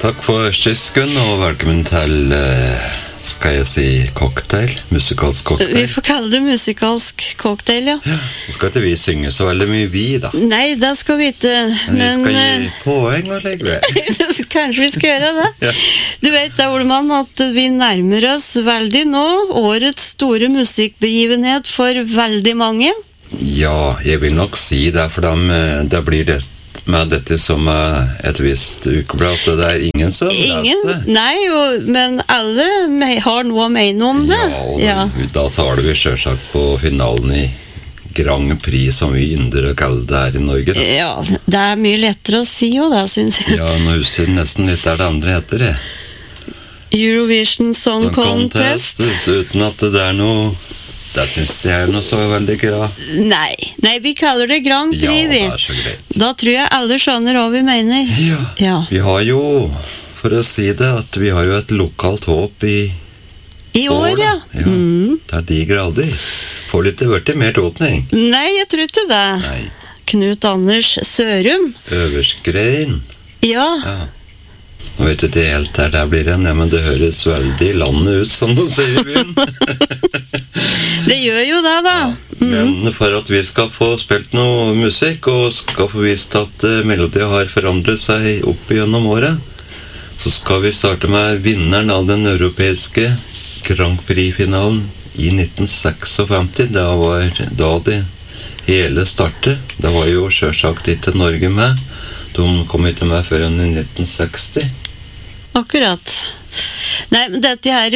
Takk for sysken, og velkommen til, skal jeg si, cocktail, musikalsk cocktail. Vi får kalle det musikalsk cocktail, ja. Ja, så skal ikke vi synge så veldig mye vi, da. Nei, det skal vi ikke, Men vi skal gi poeng og legge det. Kanskje vi skal gjøre det. Ja. Du vet da, Olemann, at vi nærmer oss veldig nå årets store musikkbegivenhet for veldig mange. Ja, jeg vil nok si det, for da blir det med dette som et visst ukeblad, at det er ingen som leste. Nei, men alle har noe å mene om det. Ja, og da taler vi selvsagt på finalen i Grand Prix, som vi ynder å kalle det her i Norge. Da. Ja, det er mye lettere å si jo det, synes jeg. Ja, nå husker jeg nesten litt det andre heter det. Eurovision Song Contest. Uten at det er noe... Det synes jeg er noe så veldig bra. Nei, vi kaller det Grand Prix, ja, det er så greit. Da tror jeg alle skjønner hva vi mener. Ja. Vi har jo, for å si det, at vi har jo et lokalt håp i år, ja. Det er de grader. Får litt vært mer tåtning. Nei, jeg tror ikke det. Nei. Knut Anders Sørum. Øverskrein. Ja. Nå vet jeg ikke helt her det blir en, men det høres veldig landet ut, som de sier i byen. Det gjør jo det, da. Men for at vi skal få spilt noe musikk, og skal få vist at melodier har forandret seg opp gjennom året, så skal vi starte med vinneren av den europeiske Grand Prix-finalen i 1956. Det var da det hele startet. Det var jo selvsagt ikke Norge med. De kom ikke med før enn i 1960. Akkurat. Nei, men dette her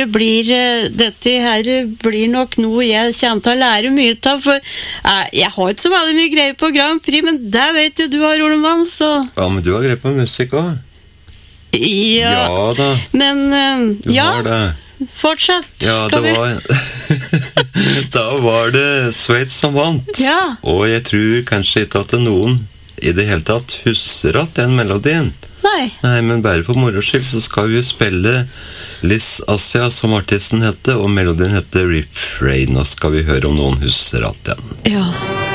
blir nok noe jeg kommer til å lære mye av, for jeg har ikke så veldig mye greie på Grand Prix, men det vet jeg du har, Olemann, så... Ja, men du har greie på musikk også. Ja da. Men, du har det. Fortsett, ja, skal vi... Da var det Sveits som vant. Ja. Og jeg tror kanskje ikke at noen i det hele tatt husker at den melodien. Nei, men bare for moro skyld så skal vi spille Liz Assia, som artisten heter, og melodien heter Refrain, og skal vi høre om noen husker at den. Ja.